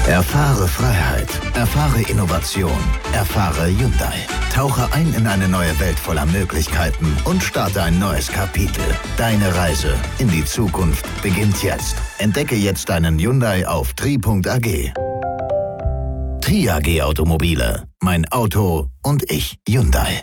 Erfahre Freiheit. Erfahre Innovation. Erfahre Hyundai. Tauche ein in eine neue Welt voller Möglichkeiten und starte ein neues Kapitel. Deine Reise in die Zukunft beginnt jetzt. Entdecke jetzt deinen Hyundai auf tri.ag. Tri AG Automobile. Mein Auto und ich. Hyundai.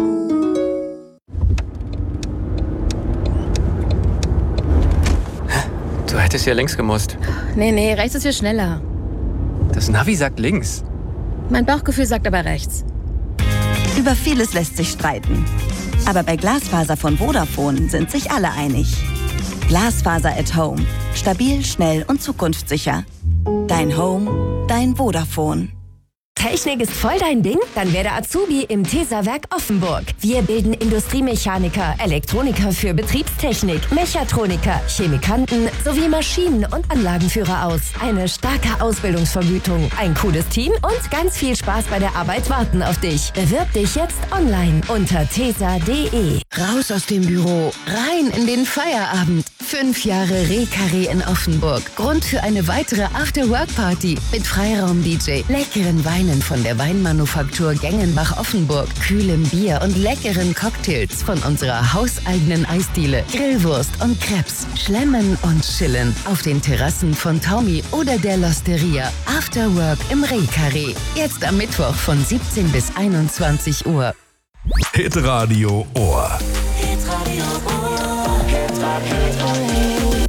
Du hättest ja links gemusst. Nee, rechts ist viel schneller. Das Navi sagt links. Mein Bauchgefühl sagt aber rechts. Über vieles lässt sich streiten. Aber bei Glasfaser von Vodafone sind sich alle einig. Glasfaser at Home. Stabil, schnell und zukunftssicher. Dein Home, dein Vodafone. Technik ist voll dein Ding? Dann werde Azubi im Tesa-Werk Offenburg. Wir bilden Industriemechaniker, Elektroniker für Betriebstechnik, Mechatroniker, Chemikanten sowie Maschinen- und Anlagenführer aus. Eine starke Ausbildungsvergütung, ein cooles Team und ganz viel Spaß bei der Arbeit warten auf dich. Bewirb dich jetzt online unter tesa.de. Raus aus dem Büro, rein in den Feierabend. 5 Jahre Reh-Carré in Offenburg. Grund für eine weitere After-Work-Party mit Freiraum-DJ, leckeren Weinen von der Weinmanufaktur Gengenbach Offenburg, kühlem Bier und leckeren Cocktails von unserer hauseigenen Eisdiele, Grillwurst und Crepes. Schlemmen und chillen auf den Terrassen von Taumi oder der Losteria. After Work im Reh-Carré. Jetzt am Mittwoch von 17 bis 21 Uhr. Hitradio Ohr. Hitradio Ohr. Hitradio Ohr.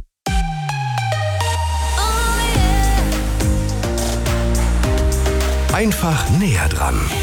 Einfach näher dran.